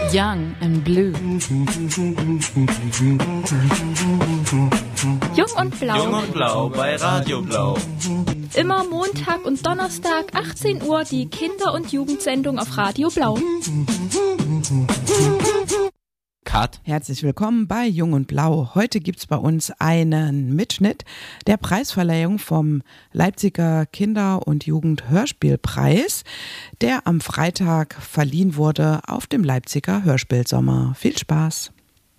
Young and Blue. Jung und Blau. Jung und Blau bei Radio Blau. Immer Montag und Donnerstag, 18 Uhr, die Kinder- und Jugendsendung auf Radio Blau. Cut. Herzlich willkommen bei Jung und Blau. Heute gibt's bei uns einen Mitschnitt der Preisverleihung vom Leipziger Kinder- und Jugendhörspielpreis, der am Freitag verliehen wurde auf dem Leipziger Hörspielsommer. Viel Spaß!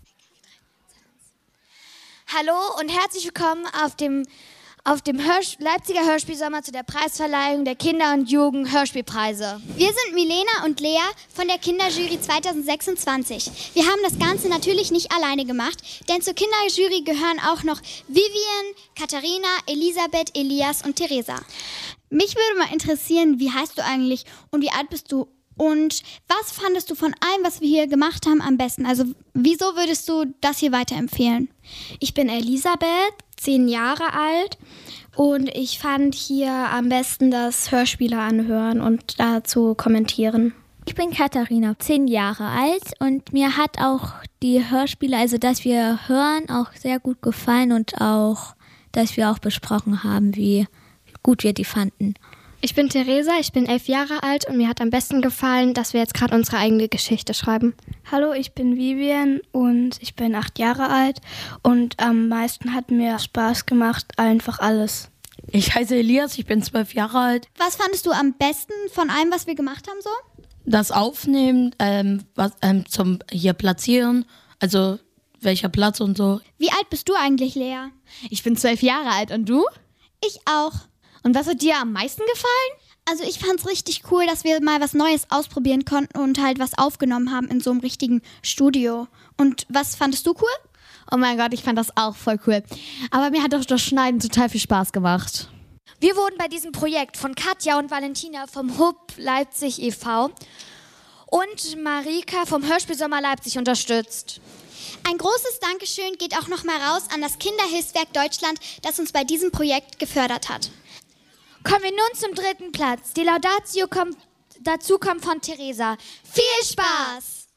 Hallo und herzlich willkommen auf dem Leipziger Hörspielsommer zu der Preisverleihung der Kinder- und Jugend-Hörspielpreise. Wir sind Milena und Lea von der Kinderjury 2026. Wir haben das Ganze natürlich nicht alleine gemacht, denn zur Kinderjury gehören auch noch Vivian, Katharina, Elisabeth, Elias und Theresa. Mich würde mal interessieren, wie heißt du eigentlich und wie alt bist du? Und was fandest du von allem, was wir hier gemacht haben, am besten? Also wieso würdest du das hier weiterempfehlen? Ich bin Elisabeth, 10 Jahre alt und ich fand hier am besten das Hörspiele anhören und dazu kommentieren. Ich bin Katharina, 10 Jahre alt und mir hat auch die Hörspiele, also das wir hören, auch sehr gut gefallen und auch, dass wir auch besprochen haben, wie gut wir die fanden. Ich bin Theresa, ich bin 11 Jahre alt und mir hat am besten gefallen, dass wir jetzt gerade unsere eigene Geschichte schreiben. Hallo, ich bin Vivian und ich bin 8 Jahre alt und am meisten hat mir Spaß gemacht, einfach alles. Ich heiße Elias, ich bin 12 Jahre alt. Was fandest du am besten von allem, was wir gemacht haben so? Das Aufnehmen, zum hier platzieren, also welcher Platz und so. Wie alt bist du eigentlich, Lea? Ich bin 12 Jahre alt und du? Ich auch. Und was hat dir am meisten gefallen? Also ich fand's richtig cool, dass wir mal was Neues ausprobieren konnten und halt was aufgenommen haben in so einem richtigen Studio. Und was fandest du cool? Oh mein Gott, ich fand das auch voll cool. Aber mir hat auch das Schneiden total viel Spaß gemacht. Wir wurden bei diesem Projekt von Katja und Valentina vom HUB Leipzig e.V. und Marika vom Hörspielsommer Leipzig unterstützt. Ein großes Dankeschön geht auch nochmal raus an das Kinderhilfswerk Deutschland, das uns bei diesem Projekt gefördert hat. Kommen wir nun zum 3. Platz. Die Laudatio kommt von Theresa. Viel Spaß!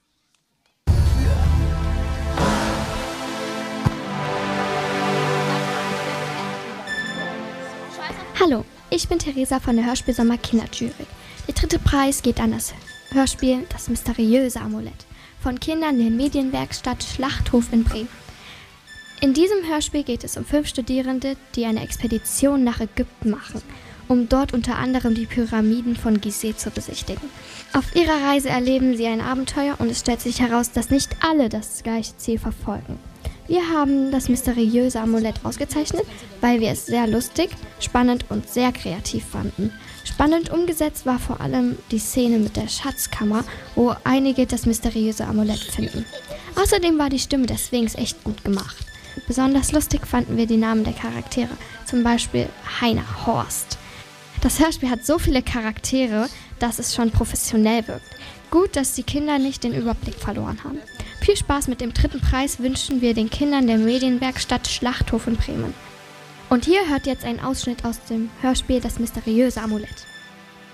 Hallo, ich bin Theresa von der Hörspielsommer Kinderjury. Der 3. Preis geht an das Hörspiel Das mysteriöse Amulett von Kindern der Medienwerkstatt Schlachthof in Bremen. In diesem Hörspiel geht es um 5 Studierende, die eine Expedition nach Ägypten machen, um dort unter anderem die Pyramiden von Gizeh zu besichtigen. Auf ihrer Reise erleben sie ein Abenteuer und es stellt sich heraus, dass nicht alle das gleiche Ziel verfolgen. Wir haben das mysteriöse Amulett ausgezeichnet, weil wir es sehr lustig, spannend und sehr kreativ fanden. Spannend umgesetzt war vor allem die Szene mit der Schatzkammer, wo einige das mysteriöse Amulett finden. Außerdem war die Stimme des Swings echt gut gemacht. Besonders lustig fanden wir die Namen der Charaktere, zum Beispiel Heiner Horst. Das Hörspiel hat so viele Charaktere, dass es schon professionell wirkt. Gut, dass die Kinder nicht den Überblick verloren haben. Viel Spaß mit dem 3. Preis wünschen wir den Kindern der Medienwerkstatt Schlachthof in Bremen. Und hier hört jetzt ein Ausschnitt aus dem Hörspiel Das mysteriöse Amulett.